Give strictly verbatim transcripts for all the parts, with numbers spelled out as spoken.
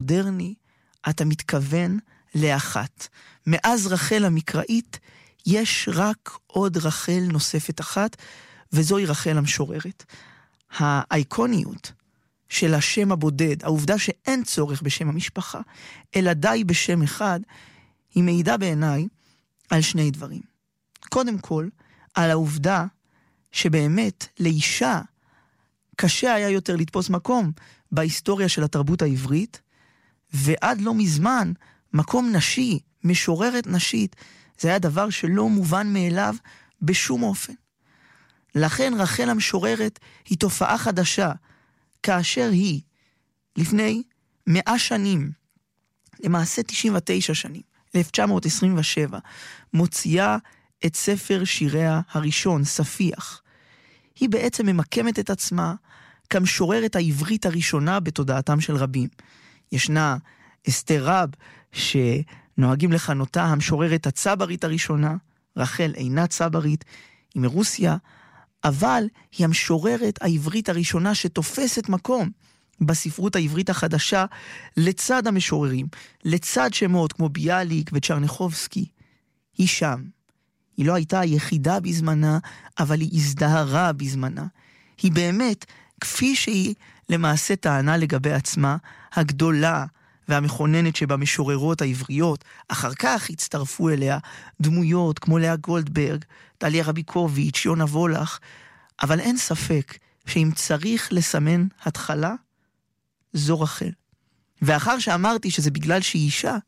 המודרני, אתה מתכוון לאחת. מאז רחל המקראית, יש רק עוד רחל נוספת אחת, וזוהי רחל המשוררת. האיקוניות של השם הבודד, העובדה שאין צורך בשם המשפחה, אלא די בשם אחד, היא מעידה בעיניי על שני דברים. קודם כל, על העובדה שבאמת לאישה קשה היה יותר לתפוס מקום בהיסטוריה של התרבות העברית, ועד לא מזמן מקום נשי, משוררת נשית, זה היה דבר שלא מובן מאליו בשום אופן. לכן רחל המשוררת היא תופעה חדשה, כאשר היא לפני מאה שנים, למעשה תשעים ותשע שנים, אלף תשע מאות עשרים ושבע, מוציאה את ספר שיריה הראשון, ספיח. היא בעצם ממקמת את עצמה כמשוררת העברית הראשונה בתודעתם של רבים. ישנה אסתר רב, שנוהגים לכנותה המשוררת הצברית הראשונה, רחל אינה צברית, היא מרוסיה, אבל היא המשוררת העברית הראשונה שתופסת מקום בספרות העברית החדשה לצד המשוררים, לצד שמות כמו ביאליק וצ'רניחובסקי. היא שם. היא לא הייתה היחידה בזמנה, אבל היא הזדהרה בזמנה. היא באמת, כפי שהיא למעשה טענה לגבי עצמה, הגדולה והמכוננת שבמשוררות העבריות, אחר כך הצטרפו אליה דמויות כמו לאה גולדברג, דליה רביקוביץ', יונה וולך, אבל אין ספק שאם צריך לסמן התחלה, זו רחל. ואחר שאמרתי שזה בגלל שהיא אישה,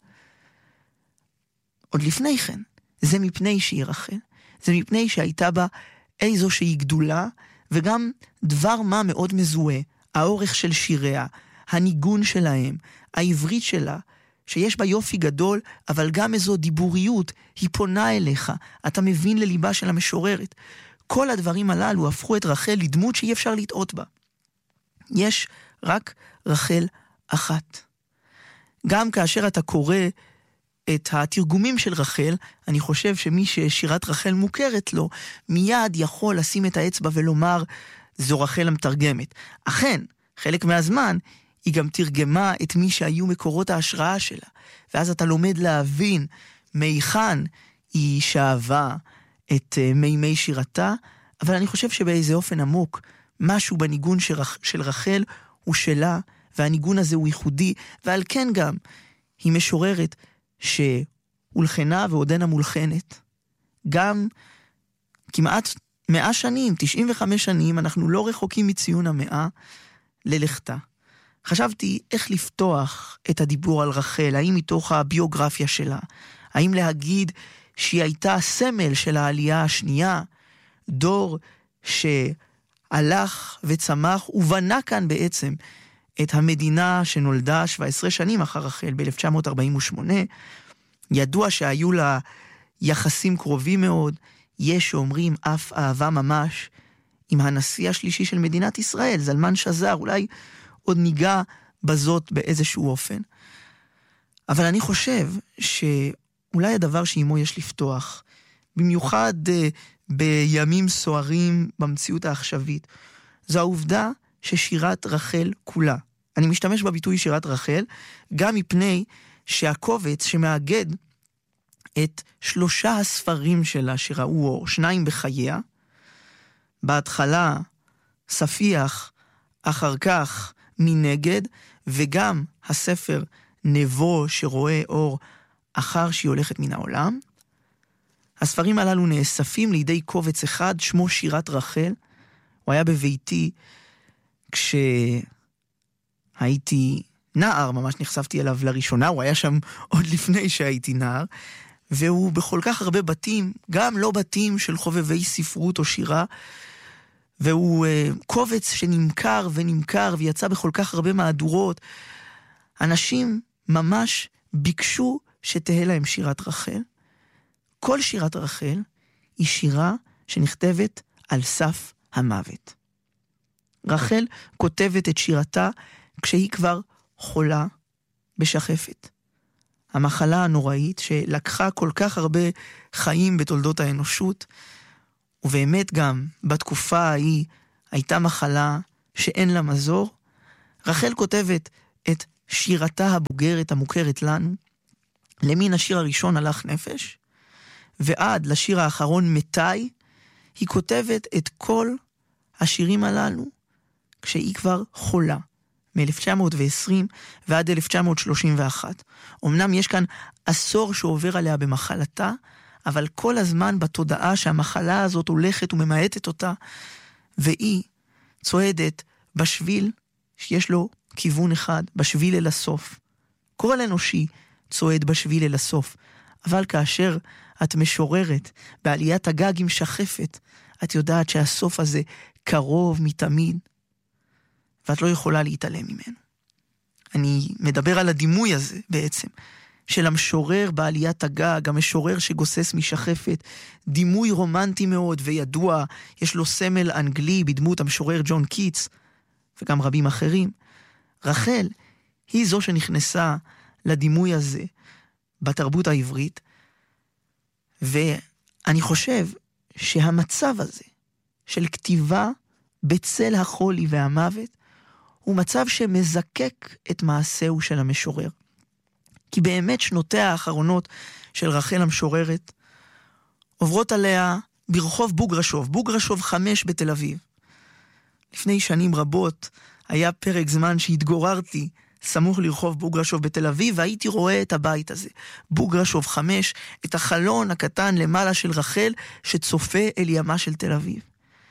עוד לפני כן, זה מפני שהיא רחל, זה מפני שהייתה בה איזושהי גדולה, וגם דבר מה מאוד מזוהה, האורך של שיריה, הניגון שלהם, העברית שלה, שיש בה יופי גדול, אבל גם איזו דיבוריות, היא פונה אליך, אתה מבין לליבה של המשוררת. כל הדברים הללו הפכו את רחל לדמות שאי אפשר לטעות בה. יש רק רחל אחת. גם כאשר אתה קורא את התרגומים של רחל, אני חושב שמי ששירת רחל מוכרת לו, מיד יכול לשים את האצבע ולומר, זו רחל המתרגמת. אכן, חלק מהזמן, היא גם תרגמה את מי שהיו מקורות ההשראה שלה. ואז אתה לומד להבין מהיכן היא שאהבה את מימי שירתה, אבל אני חושב שבאיזה אופן עמוק, משהו בניגון של רחל הוא שלה, והניגון הזה הוא ייחודי, ועל כן גם היא משוררת שהולחנה ועודנה מולחנת. גם כמעט מאה שנים, תשעים וחמש שנים, אנחנו לא רחוקים מציון המאה ללכתה. חשבתי איך לפתוח את הדיבור על רחל, האם מתוך הביוגרפיה שלה, האם להגיד שהיא הייתה סמל של העלייה השנייה, דור שהלך וצמח ובנה כאן בעצם את המדינה שנולדה שבע עשרה שנים אחר רחל ב-אלף תשע מאות ארבעים ושמונה, ידוע שהיו לה יחסים קרובים מאוד, יש שאומרים אף אהבה ממש, עם הנשיא השלישי של מדינת ישראל, זלמן שזר, אולי עוד ניגע בזאת באיזשהו אופן. אבל אני חושב שאולי הדבר שעימו יש לפתוח, במיוחד uh, בימים סוערים במציאות העכשווית, זו העובדה ששירת רחל כולה. אני משתמש בביטוי שירת רחל, גם מפני שהקובץ שמאגד את שלושה הספרים שלה שראו אור, שניים בחייה, בהתחלה ספיח, אחר כך מנגד, וגם הספר נבו שרואה אור אחר שהיא הולכת מן העולם. הספרים הללו נאספים לידי קובץ אחד, שמו שירת רחל. הוא היה בביתי כשהייתי נער, ממש נחשפתי אליו לראשונה, הוא היה שם עוד לפני שהייתי נער, והוא בכל כך הרבה בתים, גם לא בתים של חובבי ספרות או שירה, והוא uh, קובץ שנמכר ונמכר ויצא בכל כך הרבה מהדורות. אנשים ממש ביקשו שתהיה להם שירת רחל. כל שירת רחל היא שירה שנכתבת על סף המוות. רחל כותבת את שירתה כשהיא כבר חולה בשחפת. המחלה הנוראית שלקחה כל כך הרבה חיים בתולדות האנושות, ובאמת גם בתקופה ההיא הייתה מחלה שאין לה מזור. רחל כותבת את שירתה הבוגרת המוכרת לנו, למין השיר הראשון הלך נפש, ועד לשיר האחרון מתי, היא כותבת את כל השירים הללו כשהיא כבר חולה, מ-אלף תשע מאות ועשרים ועד אלף תשע מאות שלושים ואחת. אמנם יש כאן עשור שעובר עליה במחלתה, אבל כל הזמן בתודעה שהמחלה הזאת הולכת וממעטת אותה, והיא צועדת בשביל שיש לו כיוון אחד, בשביל אל הסוף. כל אנושי צועד בשביל אל הסוף, אבל כאשר את משוררת בעליית הגג עם שחפת, את יודעת שהסוף הזה קרוב מתמיד, ואת לא יכולה להתעלם ממנו. אני מדבר על הדימוי הזה בעצם, של המשורר בעליית הגג, המשורר שגוסס משחפת, דימוי רומנטי מאוד וידוע, יש לו סמל אנגלי בדמות המשורר ג'ון קיטס, וגם רבים אחרים. רחל היא זו שנכנסה לדימוי הזה בתרבות העברית, ואני חושב שהמצב הזה של כתיבה בצל החולי והמוות, הוא מצב שמזקק את מעשהו של המשורר. כי באמת שנותיה האחרונות של רחל המשוררת עוברות עליה ברחוב בוגרשוב, בוגרשוב חמש בתל אביב. לפני שנים רבות היה פרק זמן שהתגוררתי סמוך לרחוב בוגרשוב בתל אביב, והייתי רואה את הבית הזה, בוגרשוב חמש, את החלון הקטן למעלה של רחל שצופה אל ימה של תל אביב.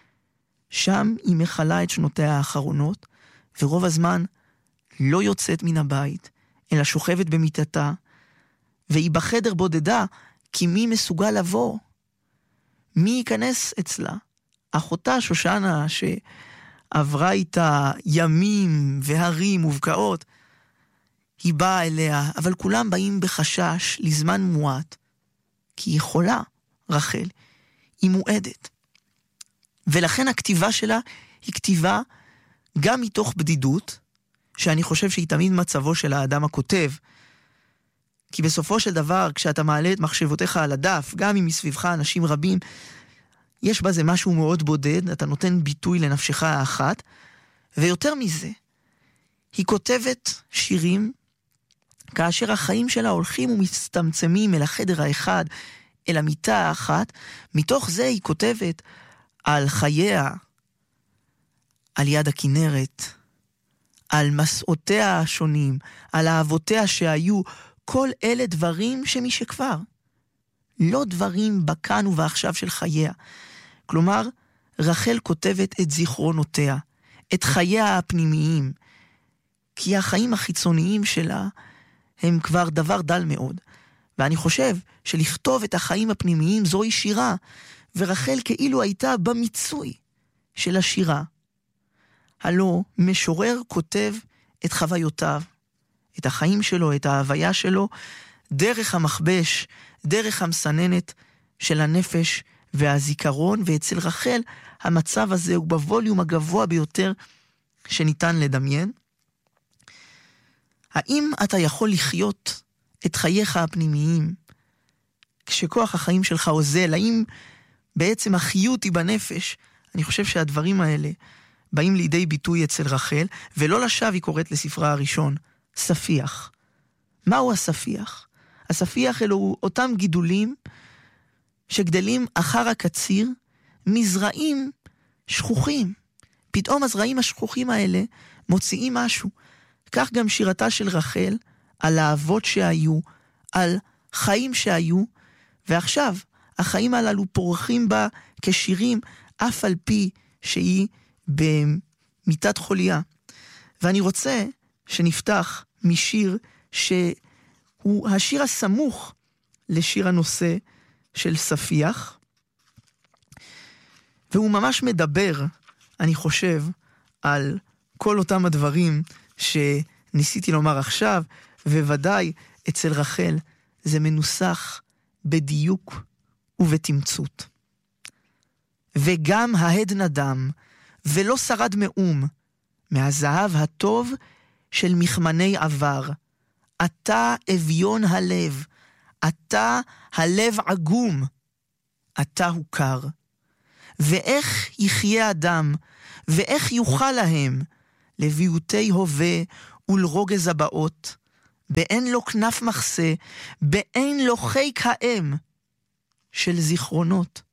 שם היא מחלה את שנותיה האחרונות, ורוב הזמן לא יוצאת מן הבית, אלא שוכבת במיטתה, והיא בחדר בודדה, כי מי מסוגל לבוא? מי ייכנס אצלה? אחותה שושנה, שעברה איתה ימים והרים ובקעות, היא באה אליה, אבל כולם באים בחשש לזמן מועט, כי היא חולה, רחל, היא מועדת. ולכן הכתיבה שלה היא כתיבה גם מתוך בדידות, שאני חושב שהיא תמיד מצבו של האדם הכותב, כי בסופו של דבר, כשאתה מעלה את מחשבותיך על הדף, גם אם מסביבך אנשים רבים, יש בזה משהו מאוד בודד, אתה נותן ביטוי לנפשך האחת, ויותר מזה, היא כותבת שירים, כאשר החיים שלה הולכים ומצטמצמים אל החדר האחד, אל המיטה האחת, מתוך זה היא כותבת על חייה, על יד הכנרת, על מסעותיה השונים, על אהבותיה שהיו, כל אלה דברים שמשכבר. לא דברים בכאן ובעכשיו של חייה. כלומר, רחל כותבת את זיכרונותיה, את חייה הפנימיים, כי החיים החיצוניים שלה הם כבר דבר דל מאוד. ואני חושב שלכתוב את החיים הפנימיים זוהי שירה, ורחל כאילו הייתה במיצוי של השירה. הלא משורר כותב את חוויותיו, את החיים שלו, את ההוויה שלו, דרך המחבש, דרך המסננת של הנפש והזיכרון, ואצל רחל המצב הזה הוא בווליום הגבוה ביותר שניתן לדמיין. האם אתה יכול לחיות את חייך הפנימיים כשכוח החיים שלך עוזל? האם בעצם החיות היא בנפש? אני חושב שהדברים האלה באים לידי ביטוי אצל רחל, ולא לשווא היא קוראת לספרה הראשון, ספיח. מהו הספיח? הספיח אלו אותם גידולים שגדלים אחר הקציר מזרעים שכוחים. פתאום הזרעים השכוחים האלה מוציאים משהו. כך גם שירתה של רחל על האהבות שהיו, על חיים שהיו, ועכשיו החיים הללו פורחים בה כשירים, אף על פי שהיא במיטת חוליה. ואני רוצה שנפתח משיר שהוא השיר הסמוך לשיר הנושא של ספיח, והוא ממש מדבר, אני חושב, על כל אותם הדברים שניסיתי לומר עכשיו, וודאי אצל רחל זה מנוסח בדיוק ובתמצות. וגם ההד נדם, ולא שרד מאום, מהזהב הטוב של מכמני עבר. אתה אביון הלב, אתה הלב עגום, אתה הוא קר. ואיך יחיה אדם, ואיך יוכל להם, לביותי הווה ולרוגז הבאות, באין לו כנף מחסה, באין לו חיק האם של זיכרונות